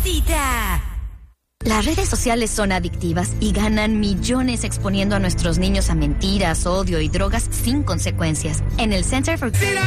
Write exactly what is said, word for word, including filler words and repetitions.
favorita. Las redes sociales son adictivas y ganan millones exponiendo a nuestros niños a mentiras, odio y drogas sin consecuencias. En el Center for